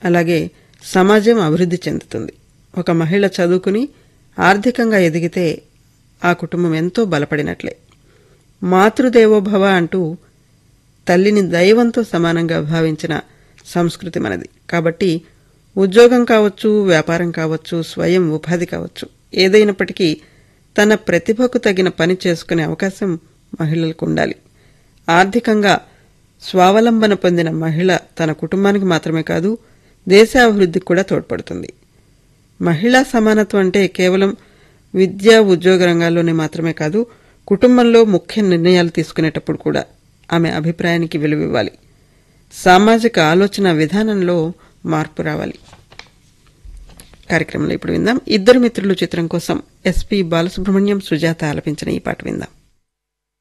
అలాగే సమాజం అభివృద్ధి చెందుతుంది. ఒక మహిళ చదువుకుని ఆర్థికంగా ఎదిగితే ఆ కుటుంబం ఎంతో బలపడినట్లే. మాతృదేవోభవ అంటూ తల్లిని దైవంతో సమానంగా భావించిన సంస్కృతి మనది. కాబట్టి ఉద్యోగం కావచ్చు, వ్యాపారం కావచ్చు, స్వయం ఉపాధి కావచ్చు, ఏదైనప్పటికీ తన ప్రతిభకు తగిన పని చేసుకునే అవకాశం మహిళలకు ఉండాలి. ఆర్థికంగా స్వావలంబన పొందిన మహిళ తన కుటుంబానికి మాత్రమే కాదు, దేశాభివృద్ధికి కూడా తోడ్పడుతుంది. మహిళా సమానత్వం అంటే కేవలం విద్య, ఉద్యోగ రంగాల్లోనే మాత్రమే కాదు, కుటుంబంలో ముఖ్య నిర్ణయాలు తీసుకునేటప్పుడు కూడా ఆమె అభిప్రాయానికి విలువివ్వాలి. సామాజిక ఆలోచన విధానంలో మార్పు రావాలి. కార్యక్రమంలో ఇప్పుడు విందాం. ఇద్దరు మిత్రులు చిత్రం కోసం ఎస్పి బాలసుబ్రహ్మణ్యం, సుజాత ఆలపించిన ఈ పాట విందాం.